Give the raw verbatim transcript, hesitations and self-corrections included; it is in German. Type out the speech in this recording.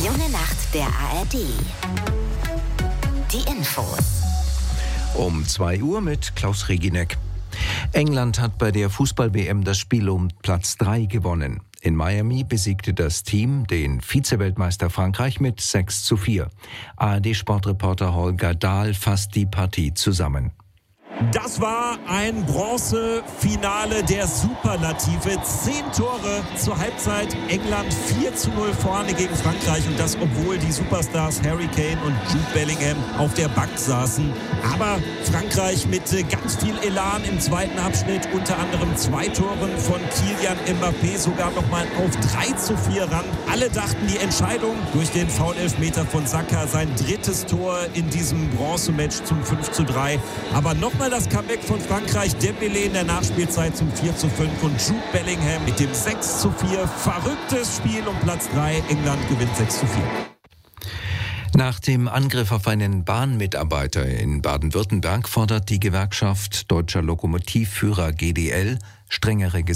Junge Nacht der A R D. Die Infos. Um zwei Uhr mit Klaus Regineck. England hat bei der Fußball-W M das Spiel um Platz drei gewonnen. In Miami besiegte das Team den Vize-Weltmeister Frankreich mit sechs zu vier. A R D-Sportreporter Holger Dahl fasst die Partie zusammen. Das war ein Bronzefinale der Superlative. Zehn Tore zur Halbzeit. England vier zu null vorne gegen Frankreich. Und das, obwohl die Superstars Harry Kane und Jude Bellingham auf der Bank saßen. Aber Frankreich mit ganz viel Elan im zweiten Abschnitt. Unter anderem zwei Toren von Kylian Mbappé sogar nochmal auf drei zu vier ran. Alle dachten, die Entscheidung durch den Foul-Elfmeter von Saka, sein drittes Tor in diesem Bronzematch zum fünf zu drei. Aber nochmal das Comeback von Frankreich, Dembélé in der Nachspielzeit zum vier zu fünf und Jude Bellingham mit dem sechs zu vier. Verrücktes Spiel um Platz drei. England gewinnt sechs zu vier. Nach dem Angriff auf einen Bahnmitarbeiter in Baden-Württemberg fordert die Gewerkschaft Deutscher Lokomotivführer G D L strengere